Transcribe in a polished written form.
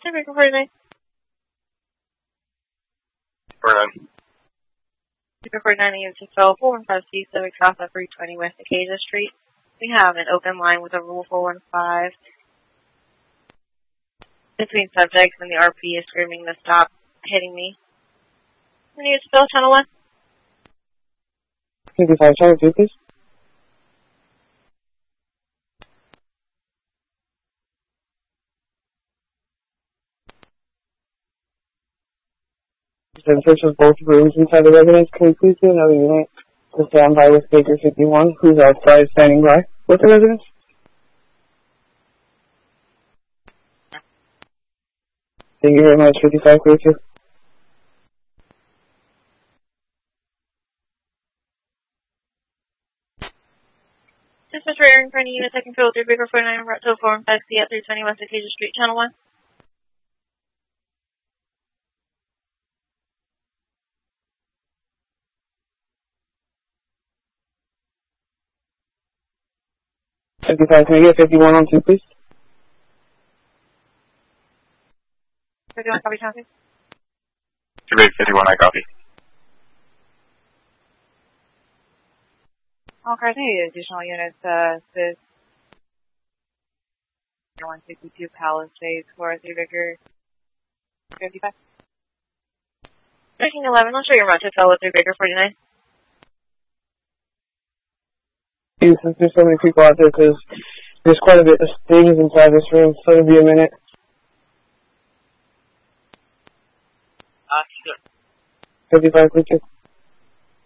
Victor 49. 49. Victor 49 units to fill 415 Civic South at 320 West Acacia Street. We have an open line with a rule 415 between subjects, and the RP is screaming to stop hitting me. Units to fill channel 1. 55, channel 2, please. The search of both rooms inside the residence. Can we please get another unit to stand by with Baker 51, who's outside standing by with the residence? Thank you very much. 55, clear to. This is rear for any units I can fill through Victor 49 route to 4 and 5C at 320 West Acacia Street, channel 1. Can I get 51 on 2, please? 51, copy, copy. 51, I copy. All cars need additional units, this 162 Palisades for 3 Victor 55. 1311, I'll show you route to fill with 3 Victor 49. Since there's so many people out there, because there's quite a bit of things inside this room, so it'll be a minute. Sure. 55, please.